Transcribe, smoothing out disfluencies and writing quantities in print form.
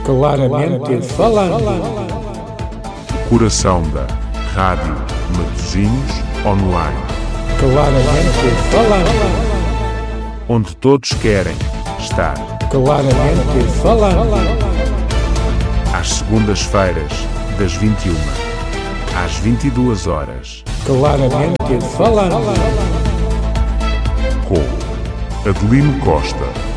Claramente falando. Coração da Rádio Matosinhos Online. Claramente falando. Onde todos querem estar. Claramente falando. Às segundas-feiras, das 21 às 22 horas. Claramente falando. Com Adelino Costa.